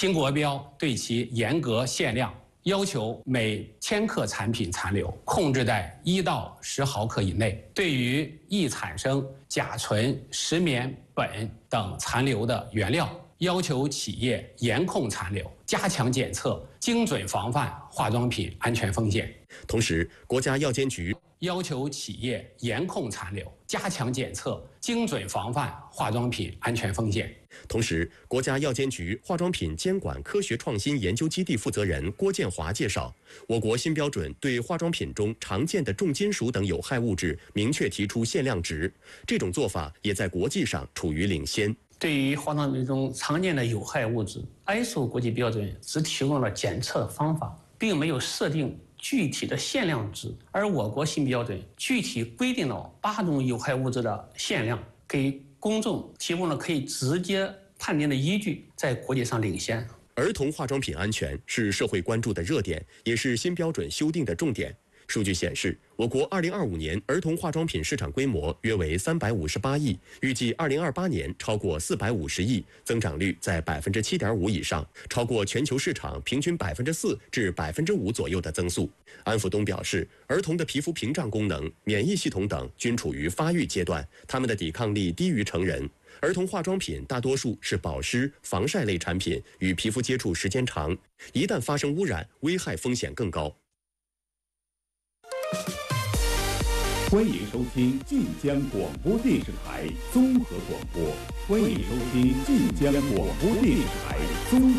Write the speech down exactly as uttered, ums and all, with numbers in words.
新国标对其严格限量，要求每千克产品残留控制在一到十毫克以内。对于易产生甲醇、石棉、苯等残留的原料，要求企业严控残留，加强检测，精准防范化妆品安全风险。 同时，国家药监局要求企业严控残留，加强检测，精准防范化妆品安全风险。 同时，国家药监局化妆品监管科学创新研究基地负责人郭建华介绍，我国新标准对化妆品中常见的重金属等有害物质明确提出限量值，这种做法也在国际上处于领先。 对于化妆品中常见的有害物质 ，I S O 国际标准只提供了检测的方法，并没有设定具体的限量值，而我国新标准具体规定了八种有害物质的限量，给公众提供了可以直接判定的依据，在国际上领先。 儿童化妆品安全是社会关注的热点，也是新标准修订的重点。数据显示，我国二零二五年儿童化妆品市场规模约为三百五十八亿，预计二零二八年超过四百五十亿，增长率在百分之七点五以上，超过全球市场平均百分之四至百分之五左右的增速。安福东表示，儿童的皮肤屏障功能、免疫系统等均处于发育阶段，他们的抵抗力低于成人。儿童化妆品大多数是保湿、防晒类产品，与皮肤接触时间长，一旦发生污染，危害风险更高。 欢迎收听晋江广播电视台综合广播。欢迎收听晋江广播电视台综合。